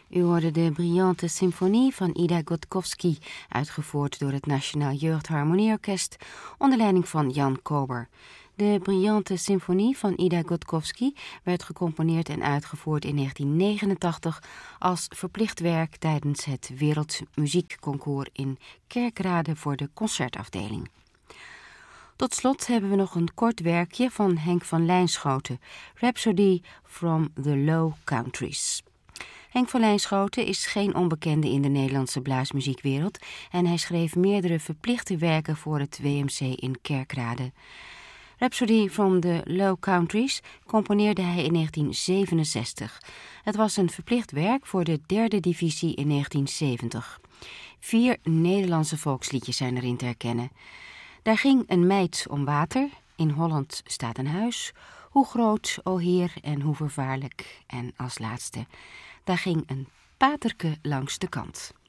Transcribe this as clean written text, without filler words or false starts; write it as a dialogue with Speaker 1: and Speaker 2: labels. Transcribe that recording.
Speaker 1: U hoorde de Brillante Symfonie van Ida Gotkovsky, uitgevoerd door het Nationaal Jeugdharmonieorkest onder leiding van Jan Kober. De Brillante Symfonie van Ida Gotkovsky werd gecomponeerd en uitgevoerd in 1989 als verplicht werk tijdens het Wereldmuziekconcours in Kerkrade voor de concertafdeling. Tot slot hebben we nog een kort werkje van Henk van Lijnschoten, Rhapsody from the Low Countries. Henk van Lijnschoten is geen onbekende in de Nederlandse blaasmuziekwereld en hij schreef meerdere verplichte werken voor het WMC in Kerkrade. Rhapsody from the Low Countries componeerde hij in 1967. Het was een verplicht werk voor de derde divisie in 1970. 4 Nederlandse volksliedjes zijn erin te herkennen. Daar ging een meid om water, in Holland staat een huis, hoe groot, o Heer, en hoe vervaarlijk. En als laatste, daar ging een paterke langs de kant.